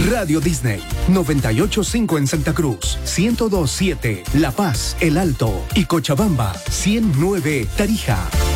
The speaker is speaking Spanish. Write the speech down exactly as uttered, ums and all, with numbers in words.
Radio Disney, noventa y ocho punto cinco en Santa Cruz, ciento dos punto siete La Paz, El Alto y Cochabamba, ciento nueve Tarija.